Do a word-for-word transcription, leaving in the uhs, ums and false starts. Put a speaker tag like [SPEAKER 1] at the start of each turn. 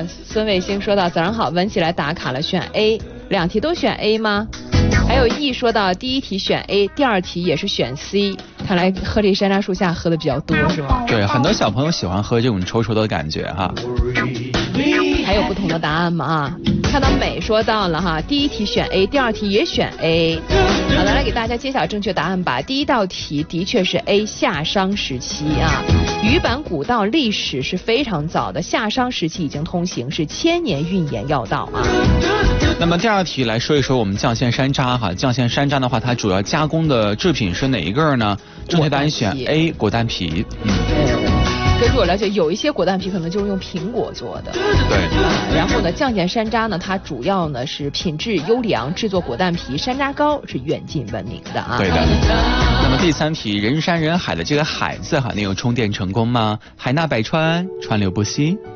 [SPEAKER 1] 孙卫星说到早上好，闻起来打卡了，选 A， 两题都选 A 吗？还有 E 说到第一题选 A， 第二题也是选 C， 看来喝这山楂树下喝的比较多是吗？
[SPEAKER 2] 对，很多小朋友喜欢喝这种稠稠的感觉哈。
[SPEAKER 1] 还有不同的答案吗？啊，看到美说到了哈，第一题选 A， 第二题也选 A。好的，来给大家揭晓正确答案吧。第一道题的确是 A， 夏商时期啊，鱼板古道历史是非常早的，夏商时期已经通行，是千年运盐要道啊。
[SPEAKER 2] 那么第二题来说一说我们绛县山楂哈，绛县山楂的话，它主要加工的制品是哪一个呢？正确答案选 A， 果丹皮。嗯。
[SPEAKER 1] 根据我了解，有一些果丹皮可能就是用苹果做的。
[SPEAKER 2] 对。
[SPEAKER 1] 啊，然后呢，绛县山楂呢，它主要呢是品质优良，制作果丹皮、山楂糕是远近闻名的啊。
[SPEAKER 2] 对的。那么第三题，人山人海的这个海字哈，能有充电成功吗？海纳百川，川流不息。